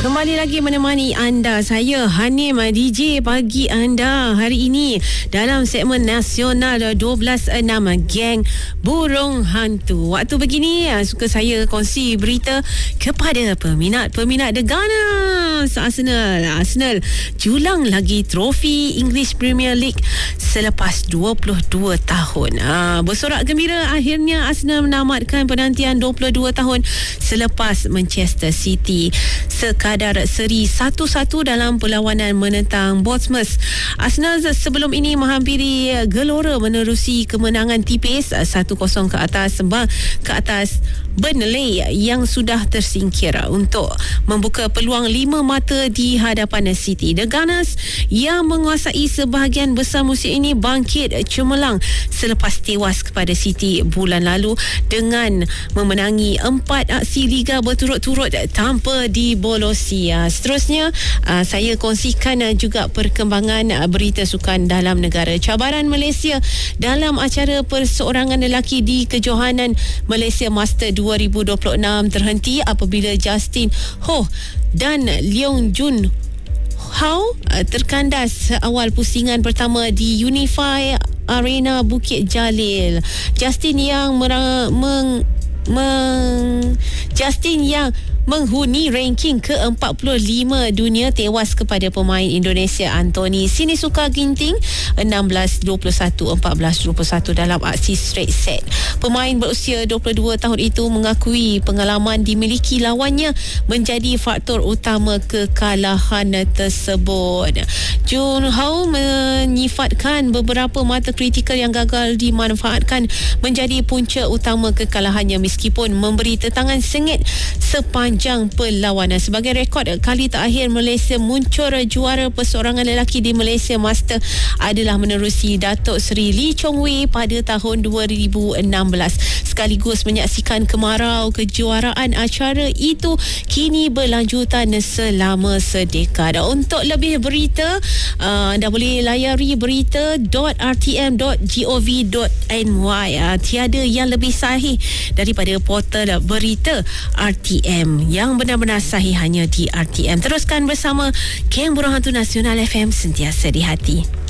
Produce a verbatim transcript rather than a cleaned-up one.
Kembali lagi menemani anda, saya Hanim, D J pagi anda hari ini dalam segmen nasional dua belas enam Geng Burung Hantu. Waktu begini suka saya kongsi berita kepada peminat-peminat The Gunners. Arsenal Arsenal julang lagi trofi English Premier League selepas dua puluh dua tahun. Ha, bersorak gembira akhirnya Arsenal menamatkan penantian dua puluh dua tahun selepas Manchester City sekadar seri satu satu dalam perlawanan menentang Bournemouth. Arsenal sebelum ini menghampiri gelora menerusi kemenangan tipis satu kosong ke atas ke atas Burnley yang sudah tersingkir untuk membuka peluang lima mata di hadapan City. The Gunners yang menguasai sebahagian besar musim ini bangkit cemerlang selepas tewas kepada City bulan lalu dengan memenangi empat aksi liga berturut-turut tanpa dibolosi. Seterusnya saya kongsikan juga perkembangan berita sukan dalam negara. Cabaran Malaysia dalam acara perseorangan lelaki di kejohanan Malaysia Master dua ribu dua puluh enam terhenti apabila Justin Ho dan Leong Jun Hao terkandas awal pusingan pertama di Unify Arena Bukit Jalil. Justin yang merang, meng, meng, Justin yang menghuni ranking ke empat puluh lima dunia tewas kepada pemain Indonesia Anthony Sinisuka Ginting enam belas dua puluh satu, empat belas dua puluh satu dalam aksi straight set. Pemain berusia dua puluh dua tahun itu mengakui pengalaman dimiliki lawannya menjadi faktor utama kekalahan tersebut. Jun Hao menyifatkan beberapa mata kritikal yang gagal dimanfaatkan menjadi punca utama kekalahannya meskipun memberi tetangan sengit sepanjang Panjang perlawanan. Sebagai rekod kali terakhir Malaysia muncul juara perseorangan lelaki di Malaysia Master adalah menerusi Datuk Seri Lee Chong Wei pada tahun dua ribu enam belas. Sekaligus menyaksikan kemarau kejuaraan acara itu kini berlanjutan selama sedekad. Untuk lebih berita, uh, anda boleh layari berita dot r t m dot gov dot n y. Uh, tiada yang lebih sahih daripada portal berita R T M yang benar-benar sahih hanya di R T M. Teruskan bersama Geng Burung Hantu Nasional F M, sentiasa di hati.